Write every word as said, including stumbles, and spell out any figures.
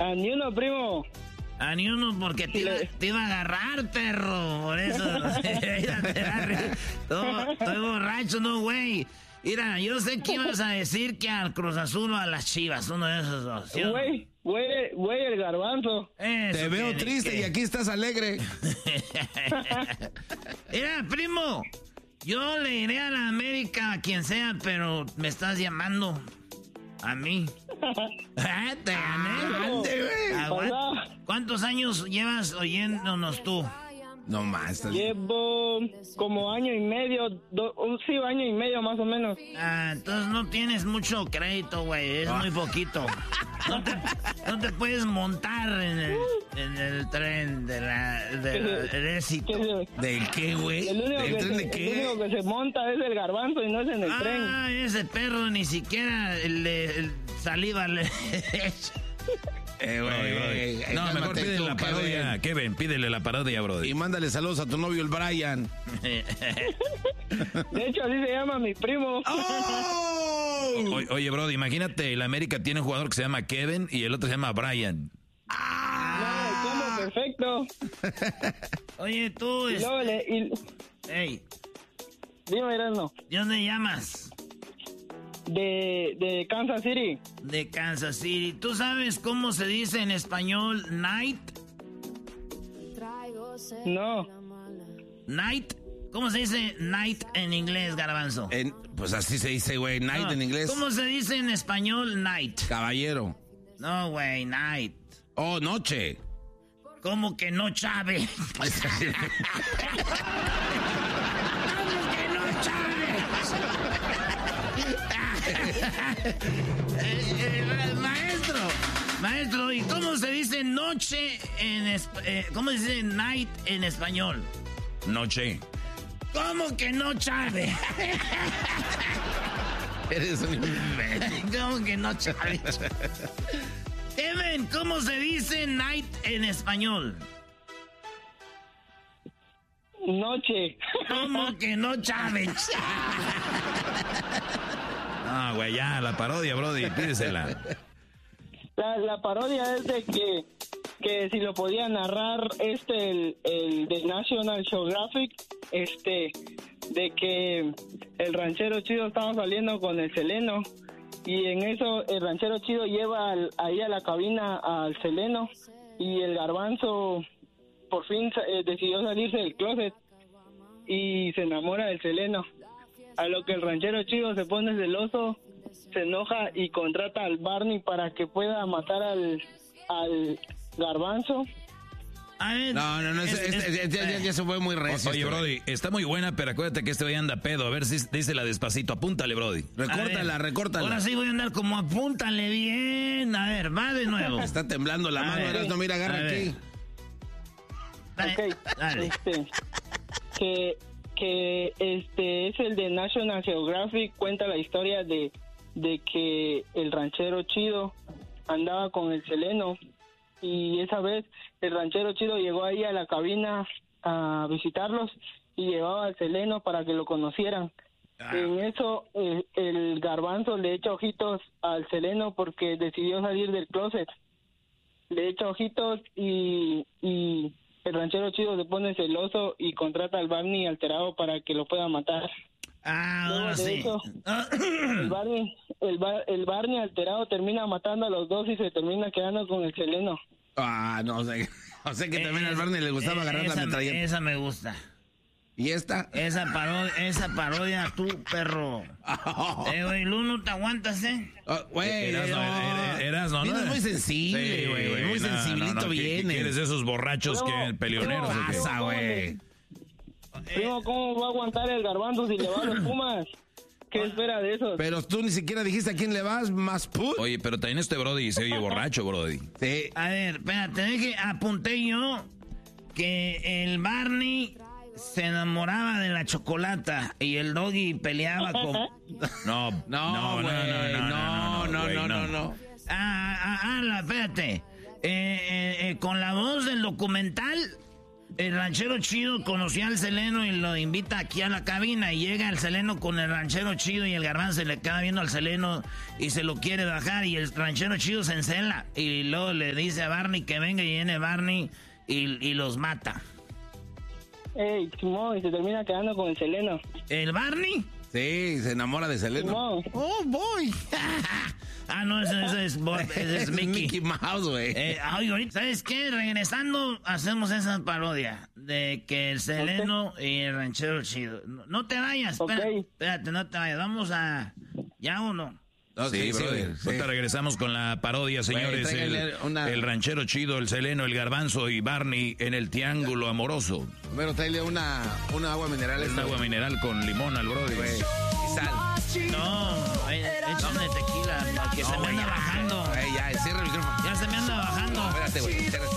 A ni uno, primo. A ni uno porque te, iba, te iba a agarrar, perro. Por eso. Estoy borracho, no, güey. Mira, yo sé que ibas a decir que al Cruz Azul o a las Chivas, uno de esos dos. ¿Sí? Güey, güey, güey, el Garbanzo. Eso te veo triste que... y aquí estás alegre. Mira, primo, yo le iré a la América a quien sea, pero me estás llamando a mí. Te gané. Ah, ¿cuántos años llevas oyéndonos tú? No más. Llevo como año y medio, do, un, sí, año y medio más o menos. Ah, entonces no tienes mucho crédito, güey, es oh. muy poquito. No te, no te puedes montar en el, en el tren de la, de la, del éxito. ¿Del qué, güey? ¿El, ¿El tren se, de qué? El único que se monta es el Garbanzo y no es en el ah, tren. Ah, ese perro ni siquiera le, el saliva le... Eh, güey, güey. No, mejor pídele la parodia, Kevin, pídele la parodia, brody. Y mándale saludos a tu novio, el Brian. De hecho, así se llama mi primo. ¡Oh! O, oye, brody, imagínate, el América tiene un jugador que se llama Kevin y el otro se llama Brian. ¡Ah! No, como perfecto. Oye, tú... Y es... luego le... Y... Ey. Dime, Erasmo. ¿De dónde llamas? De, de Kansas City. De Kansas City. ¿Tú sabes cómo se dice en español night? No. ¿Night? ¿Cómo se dice night en inglés, Garbanzo? En, pues así se dice, güey, night no. en inglés. ¿Cómo se dice en español night? Caballero. No, güey, night. Oh, noche. ¿Cómo que no, Chávez? ¿Cómo que no, Chávez? eh, eh, maestro, maestro, ¿y cómo se dice noche en eh, cómo se dice night en español? Noche. ¿Cómo que no, Chávez? Eres un ¿Cómo que no, Chávez? Kevin, ¿cómo se dice night en español? Noche. ¿Cómo que no, Chávez? Ah, güey, ya, la parodia, brody, pídesela. La, la parodia es de que, que si lo podía narrar este, el, el de National Geographic, este, de que el ranchero chido estaba saliendo con el Seleno, y en eso el ranchero chido lleva al, ahí a la cabina al Seleno, y el Garbanzo por fin eh, decidió salirse del closet, y se enamora del Seleno. A lo que el ranchero chido se pone celoso, se enoja y contrata al Barney para que pueda matar al, al Garbanzo. A ver, no, no, no, es, es, es, es, ya, ya, ya se fue muy recio. Oye, brody, está muy buena, pero acuérdate que este hoy anda pedo. A ver si dísela despacito, apúntale, brody. Recórtala, recórtala. Ahora sí voy a andar como apúntale bien. A ver, va de nuevo. Está temblando la a mano, Erasmo, mira, agarra aquí. Ok, dale. Este, que... que este es el de National Geographic, cuenta la historia de, de que el ranchero chido andaba con el Seleno, y esa vez el ranchero chido llegó ahí a la cabina a visitarlos y llevaba al Seleno para que lo conocieran. Ah. En eso eh, el Garbanzo le echa ojitos al Seleno porque decidió salir del closet. Le echa ojitos y... y el ranchero chido se pone celoso y contrata al Barney alterado para que lo pueda matar. Ah, ahora sí. Eso, el, Barney, el, Bar, el Barney alterado termina matando a los dos y se termina quedando con el Seleno. Ah, no, o sea, o sea que también eh, al Barney le gustaba eh, agarrar la metralleta. Esa me gusta. ¿Y esta? Esa parodia, esa parodia tú, perro. Oh. Eh, güey, Lu, no te aguantas, ¿eh? Güey, oh, eras, no, eras, eras, no, no, muy sensible, güey. Sí, muy no, sensibilito no, no, viene. ¿Quieres esos borrachos Primo, que peleoneros? ¿Qué pasa, güey? Primo, ¿cómo va a aguantar el Garbanzo si le va a los Pumas? ¿Qué espera de esos? Pero tú ni siquiera dijiste a quién le vas, más put. Oye, pero también este brody se oye borracho, brody. Sí. A ver, espérate, que apunté yo que el Barney se enamoraba de la chocolata y el Doggy peleaba con... No, no, no, no, no, no, no, no, no. Ah, ah, ah, espérate. Eh, eh, eh, con la voz del documental el ranchero chido conocía al Seleno y lo invita aquí a la cabina y llega el Seleno con el ranchero chido y el Garbanzo se le queda viendo al Seleno y se lo quiere bajar y el ranchero chido se encela y luego le dice a Barney que venga y viene Barney y, y los mata. Ey, Simón, y se termina quedando con el Seleno. ¿El Barney? Sí, se enamora de Seleno. Simón. Oh, boy. Ah, no, ese, ese es, ese es Mickey. Mickey Mouse, güey. Eh, ay, ahorita, ¿sabes qué? Regresando, hacemos esa parodia de que el Seleno okay. y el ranchero chido. No, no te vayas, espérate, okay. espérate, no te vayas. Vamos a... ¿Ya o no? No, sí, sí, brother. Sí. Ahorita regresamos con la parodia, señores. Wey, el, una... el ranchero chido, el Seleno, el Garbanzo y Barney en el triángulo amoroso. Bueno, tráele una, una agua mineral. Un agua mineral con limón al brother. Wey. Y sal. No, échame tequila, que no, se me anda ya, bajando. Wey, ya, cierra el micrófono. Ya se me anda bajando. No, espérate, güey.